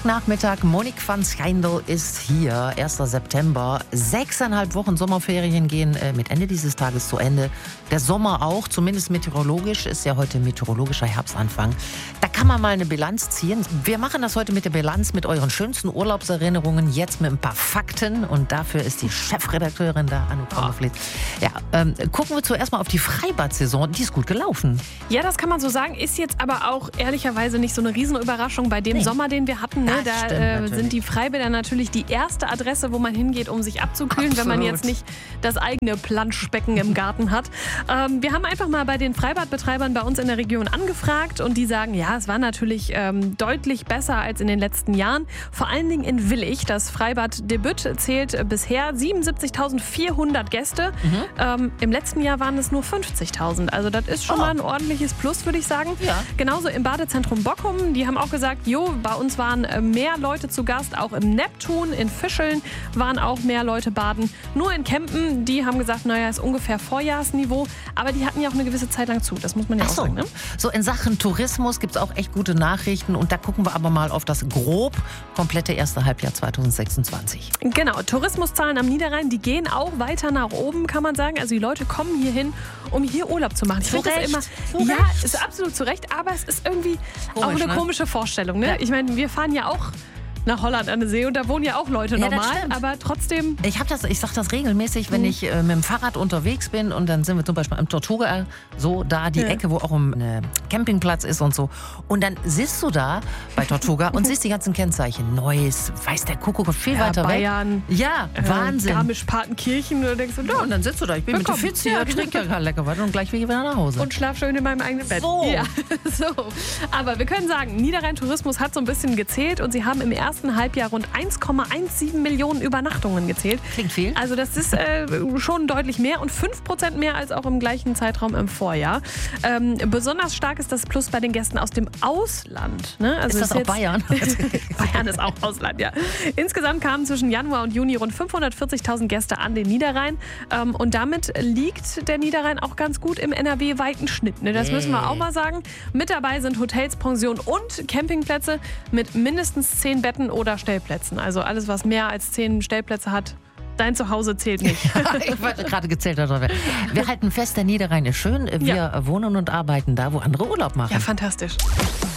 Montagnachmittag, Monique van Schijndel ist hier, 1. September. 6,5 Wochen Sommerferien gehen mit Ende dieses Tages zu Ende. Der Sommer auch, zumindest meteorologisch, ist ja heute meteorologischer Herbstanfang. Da kann man mal eine Bilanz ziehen. Wir machen das heute mit der Bilanz, mit euren schönsten Urlaubserinnerungen, jetzt mit ein paar Fakten. Und dafür ist die Chefredakteurin da, Anouk Pommerfleet. Ja, gucken wir zuerst mal auf die Freibad-Saison. Die ist gut gelaufen. Ja, das kann man so sagen. Ist jetzt aber auch ehrlicherweise nicht so eine Riesenüberraschung bei dem Sommer, den wir hatten. Ne? Da sind die Freibäder natürlich die erste Adresse, wo man hingeht, um sich abzukühlen, Absolut. Wenn man jetzt nicht das eigene Planschbecken im Garten hat. Wir haben einfach mal bei den Freibadbetreibern bei uns in der Region angefragt und die sagen, ja, es war natürlich deutlich besser als in den letzten Jahren. Vor allen Dingen in Willig. Das Freibad Debüt zählt bisher 77.400 Gäste. Im letzten Jahr waren es nur 50.000. Also das ist schon mal ein ordentliches Plus, würde ich sagen. Ja. Genauso im Badezentrum Bockum. Die haben auch gesagt, bei uns waren mehr Leute zu Gast. Auch im Neptun, in Fischeln waren auch mehr Leute baden. Nur in Kempen, die haben gesagt, naja, ist ungefähr Vorjahresniveau. Aber die hatten ja auch eine gewisse Zeit lang zu. Das muss man ja auch sagen. Ne? So in Sachen Tourismus gibt es auch echt gute Nachrichten. Und da gucken wir aber mal auf das komplette erste Halbjahr 2026. Genau, Tourismuszahlen am Niederrhein, die gehen auch weiter nach oben, kann man sagen. Also die Leute kommen hier hin, um hier Urlaub zu machen. Ich finde das immer, ist absolut zu Recht, aber es ist irgendwie auch eine komische Vorstellung. Ne? Ja. Ich meine, wir fahren ja auch nach Holland an der See und da wohnen ja auch Leute normal, aber trotzdem... Ich sage das regelmäßig, wenn ich mit dem Fahrrad unterwegs bin und dann sind wir zum Beispiel am Tortuga, so da die Ecke, wo auch ein Campingplatz ist und so. Und dann sitzt du da bei Tortuga und siehst die ganzen Kennzeichen. Neuss, weiß der Kuckuck, viel weiter Bayern, weg. Ja, Wahnsinn. Garmisch-Partenkirchen. Und denkst du, und dann sitzt du da, ich bin mit dem Fitz hier, trinke ja lecker was und gleich gehe ich wieder nach Hause. Und schlaf schön in meinem eigenen Bett. So. Ja, so. Aber wir können sagen, Niederrhein Tourismus hat so ein bisschen gezählt und sie haben im ersten Halbjahr rund 1,17 Millionen Übernachtungen gezählt. Klingt viel. Also das ist schon deutlich mehr und 5% mehr als auch im gleichen Zeitraum im Vorjahr. Besonders stark ist das Plus bei den Gästen aus dem Ausland. Ne? Also ist das auch Bayern? Bayern ist auch Ausland, ja. Insgesamt kamen zwischen Januar und Juni rund 540.000 Gäste an den Niederrhein. Und damit liegt der Niederrhein auch ganz gut im NRW-weiten Schnitt. Ne? Das müssen wir auch mal sagen. Mit dabei sind Hotels, Pensionen und Campingplätze mit mindestens 10 Betten oder Stellplätzen. Also alles, was mehr als 10 Stellplätze hat, dein Zuhause zählt nicht. Ich wollte gerade gezählt haben. Wir halten fest, der Niederrhein ist schön. Wir wohnen und arbeiten da, wo andere Urlaub machen. Ja, fantastisch.